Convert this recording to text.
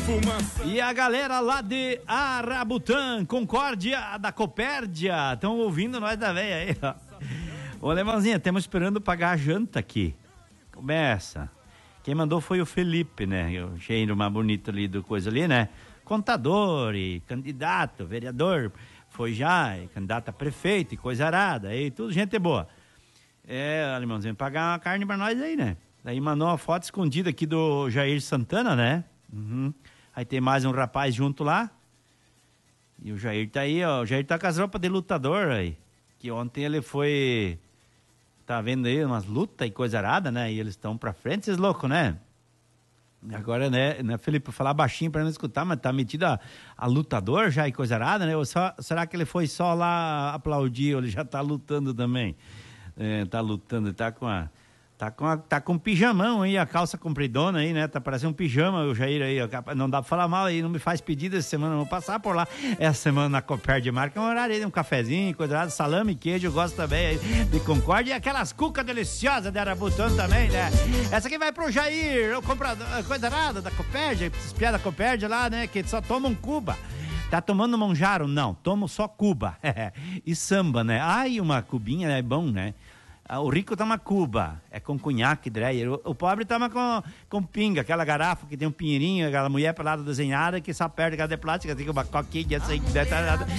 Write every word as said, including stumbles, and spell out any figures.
E a galera lá de Arabutã, Concórdia da Copérdia, estão ouvindo nós da véia aí, ó. Ô, Alemãozinha, estamos esperando pagar a janta aqui. Começa. Quem mandou foi o Felipe, né? O cheiro mais bonito ali do coisa ali, né? Contador e candidato, vereador, foi já, e candidato a prefeito e coisa arada, aí tudo gente boa. É, Alemãozinho, pagar uma carne pra nós aí, né? Daí mandou uma foto escondida aqui do Jair Santana, né? Uhum. Aí tem mais um rapaz junto lá. E o Jair tá aí, ó. O Jair tá com as roupas de lutador aí. Que ontem ele foi... Tá vendo aí umas lutas e coisa arada, né? E eles estão pra frente, esses loucos, né? Agora, né, né, Felipe, falar baixinho pra não escutar, mas tá metido a, a lutador já e coisa arada, né? Ou só, será que ele foi só lá aplaudir ou ele já tá lutando também? É, tá lutando, tá com a... Tá com, a, tá com um pijamão aí, a calça compridona aí, né? Tá parecendo um pijama o Jair aí, ó. Não dá pra falar mal aí, não me faz pedido essa semana, eu vou passar por lá. Essa semana na Copérdia Marca, é um horário aí, um cafezinho, coisa errada, salame, queijo, eu gosto também aí de Concórdia. E aquelas cucas deliciosas de Arabutã também, né? Essa aqui vai pro Jair, o comprador, coisa errada da Copérdia, esses piá da Copérdia lá, né? Que só tomam Cuba. Tá tomando Monjaro? Não, tomo só Cuba. E samba, né? Ai, uma cubinha é bom, né? O rico toma Cuba, é com cunhaque, dreyer. O, o pobre toma com, com pinga, aquela garrafa que tem um pinheirinho, aquela mulher pelada desenhada que só perde aquela de plástica, tem uma coquinha assim,